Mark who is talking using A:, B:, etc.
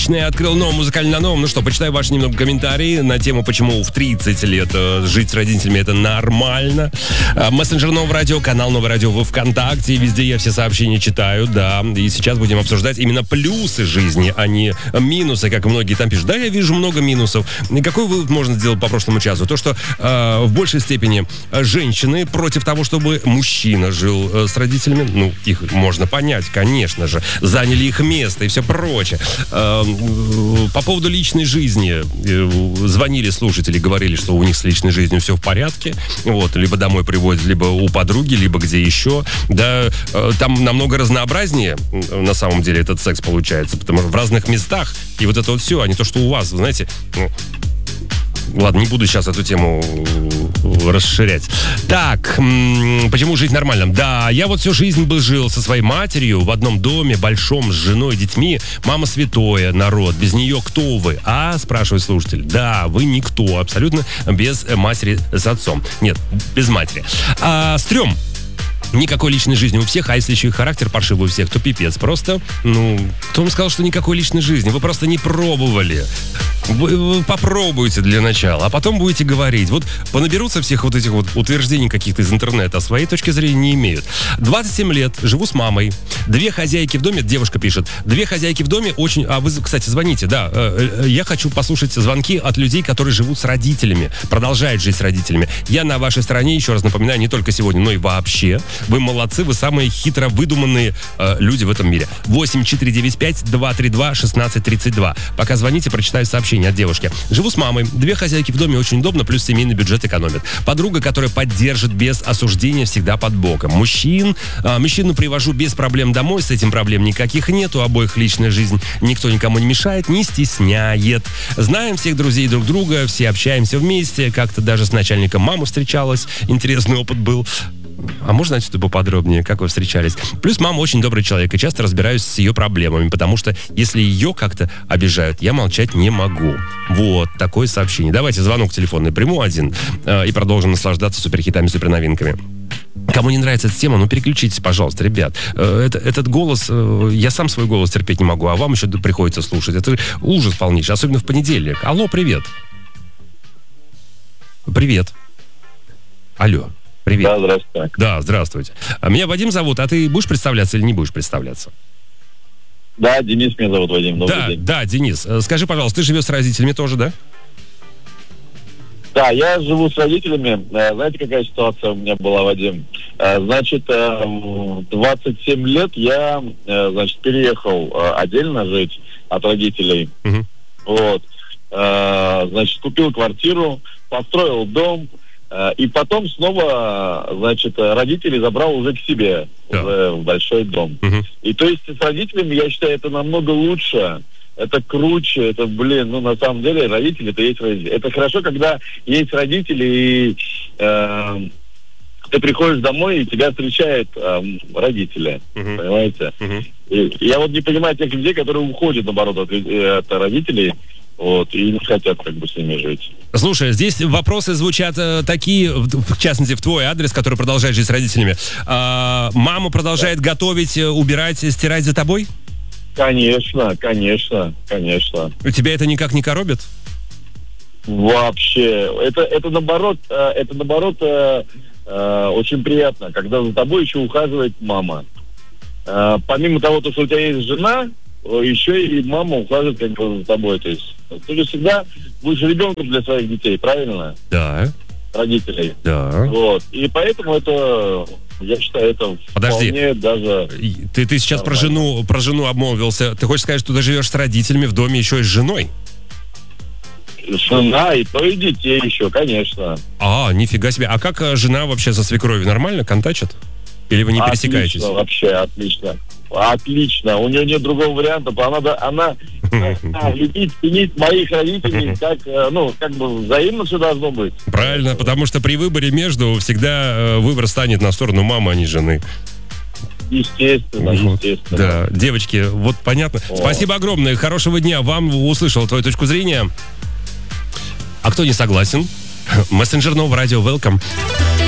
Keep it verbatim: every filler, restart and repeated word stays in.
A: отличное. Открыл новый музыкальный на новом. Ну что, почитаю ваши немного комментарии на тему, почему в тридцать лет э, жить с родителями это нормально. Э, мессенджер Нового радио, канал Новое радио во ВКонтакте. Везде я все сообщения читаю, да. И сейчас будем обсуждать именно плюсы жизни, а не минусы, как многие там пишут. Да, я вижу много минусов. И какой вывод можно сделать по прошлому часу? То, что э, в большей степени женщины против того, чтобы мужчина жил э, с родителями. Ну, их можно понять, конечно же. Заняли их место и все прочее. Э, по поводу личной жизни. Э, звонили слушатели, говорили, что у них с личной жизнью все в порядке. Вот, либо домой приводят, либо у подруги, либо где еще. Да, э, там намного разнообразнее, на самом деле, этот секс получается. Потому что в разных местах. И вот это вот все, а не то, что у вас, знаете... Ну, ладно, не буду сейчас эту тему расширять. Так, м- почему жить нормально? Да, я вот всю жизнь бы жил со своей матерью в одном доме, большом, с женой, детьми. Мама святое, народ. Без нее кто вы? А, спрашивает слушатель. Да, вы никто, абсолютно без матери с отцом. Нет, без матери. А, стрём. Никакой личной жизни у всех, а если еще и характер паршивый у всех, то пипец. Просто, ну, кто вам сказал, что никакой личной жизни? Вы просто не пробовали. Вы, вы попробуйте для начала, а потом будете говорить. Вот понаберутся всех вот этих вот утверждений каких-то из интернета, а своей точки зрения не имеют. двадцать семь лет, живу с мамой. Две хозяйки в доме, девушка пишет, две хозяйки в доме очень... А вы, кстати, звоните, да. Э, э, я хочу послушать звонки от людей, которые живут с родителями, продолжают жить с родителями. Я на вашей стороне, еще раз напоминаю, не только сегодня, но и вообще. Вы молодцы, вы самые хитро выдуманные э, люди в этом мире. восемь четыре девять пять два три два шестнадцать тридцать два. Пока звоните, прочитаю сообщение от девушки. Живу с мамой. Две хозяйки в доме, очень удобно, плюс семейный бюджет экономит. Подруга, которая поддержит без осуждения, всегда под боком. Мужчин, э, мужчину привожу без проблем домой, с этим проблем никаких нет, у обоих личная жизнь, никто никому не мешает, не стесняет. Знаем всех друзей друг друга, все общаемся вместе, как-то даже с начальником мама встречалась, интересный опыт был. А можно, значит, поподробнее, как вы встречались? Плюс мама очень добрый человек, и часто разбираюсь с ее проблемами, потому что если ее как-то обижают, я молчать не могу. Вот, такое сообщение. Давайте звонок телефонный приму один э, и продолжим наслаждаться суперхитами, суперновинками. Кому не нравится эта тема, ну переключитесь, пожалуйста, ребят. Э, это, этот голос, э, я сам свой голос терпеть не могу, а вам еще приходится слушать. Это ужас полнейший, особенно в понедельник. Алло, привет. Привет. Алло. Привет.
B: Да, здравствуйте.
A: Да, здравствуйте. Меня Вадим зовут, а ты будешь представляться или не будешь представляться?
B: Да, Денис меня зовут, Вадим. Добрый
A: да,
B: день.
A: Да, Денис. Скажи, пожалуйста, ты живешь с родителями тоже, да?
B: Да, я живу с родителями. Знаете, какая ситуация у меня была, Вадим? Значит, в двадцать семь лет я, значит, переехал отдельно жить от родителей. Угу. Вот. Значит, купил квартиру, построил дом. И потом снова, значит, родителей забрал уже к себе, да. Уже в большой дом. Угу. И то есть с родителями, я считаю, это намного лучше, это круче, это, блин, ну, на самом деле, родители, это есть родители. Это хорошо, когда есть родители, и э, ты приходишь домой, и тебя встречают э, родители, угу. Понимаете? Угу. И я вот не понимаю тех людей, которые уходят, наоборот, от, от родителей, вот, и не хотят как бы с ними жить.
A: Слушай, здесь вопросы звучат э, такие, в, в частности, в твой адрес, который продолжает жить с родителями. А, мама продолжает да. готовить, убирать, стирать за тобой?
B: Конечно, конечно, конечно.
A: У тебя это никак не коробит?
B: Вообще. Это, это наоборот, это наоборот э, э, очень приятно, когда за тобой еще ухаживает мама. Э, помимо того, что у тебя есть жена, еще и мама ухаживает как бы за тобой. То есть ты же всегда будешь ребенком для своих детей, правильно?
A: Да.
B: Родителей.
A: Да.
B: Вот. И поэтому это, я считаю, это
A: Подожди.
B: вполне даже...
A: Ты, ты сейчас про жену, про жену обмолвился. Ты хочешь сказать, что ты живешь с родителями в доме еще и с женой?
B: Жена и то, и детей еще, конечно.
A: А, нифига себе. А как жена вообще со свекровью нормально контачит? Или вы не
B: отлично,
A: пересекаетесь?
B: Вообще, отлично. Отлично. У нее нет другого варианта. Она, она, она любит, ценить моих родителей, как, ну, как бы взаимно все должно быть.
A: Правильно, потому что при выборе между всегда выбор станет на сторону мамы, а не жены.
B: Естественно,
A: вот,
B: естественно.
A: Да, девочки, вот понятно. О. Спасибо огромное, хорошего дня. Вам услышал твою точку зрения. А кто не согласен? Мессенджер Нового радио, welcome.